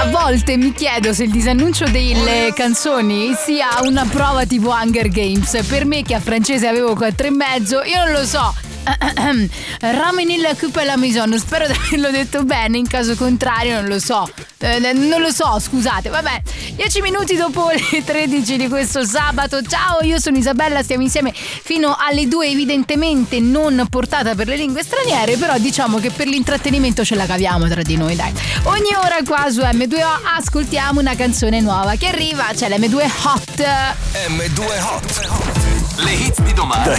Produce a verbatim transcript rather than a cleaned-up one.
A volte mi chiedo se il disannuncio delle canzoni sia una prova tipo Hunger Games. Per me che a francese avevo quattro e mezzo, io non lo so. Ramenez la coupe à la maison. Spero di averlo detto bene, in caso contrario non lo so. Eh, non lo so, scusate. Vabbè, dieci minuti dopo le tredici di questo sabato. Ciao, io sono Isabella, stiamo insieme fino alle due, evidentemente non portata per le lingue straniere, però diciamo che per l'intrattenimento ce la caviamo tra di noi, dai. Ogni ora qua su emme due o ascoltiamo una canzone nuova che arriva, c'è l'emme due Hot. emme due Hot. Le hit di domani.